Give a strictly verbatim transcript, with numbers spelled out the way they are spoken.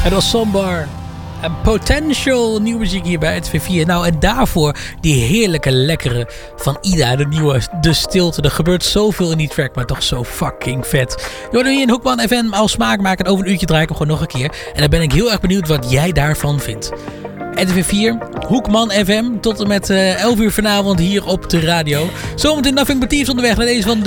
Het was Sombar. En Potential, nieuwe muziek hier bij R T V vier. Nou, en daarvoor die heerlijke, lekkere van Ida, de nieuwe, De Stilte. Er gebeurt zoveel in die track, maar toch zo fucking vet. Je hoort hier in Hoekman F M al smaak maken. Over een uurtje draai ik hem gewoon nog een keer. En dan ben ik heel erg benieuwd wat jij daarvan vindt. R T V vier, Hoekman F M, tot en met uh, elf uur vanavond hier op de radio. Zometeen Nothing But Thieves onderweg naar deze van